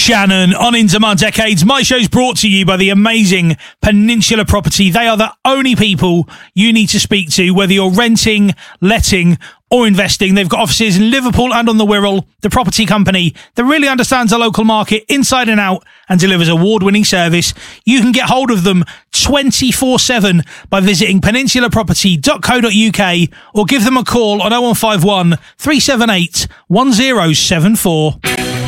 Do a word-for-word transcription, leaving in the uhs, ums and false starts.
Shannon on Into My Decades. My show's brought to you by the amazing Peninsula Property. They are the only people you need to speak to, whether you're renting, letting, or investing. They've got offices in Liverpool and on the Wirral. The property company that really understands the local market inside and out and delivers award-winning service. You can get hold of them twenty-four seven by visiting peninsula property dot co dot uk or give them a call on oh one five one, three seven eight, one oh seven four.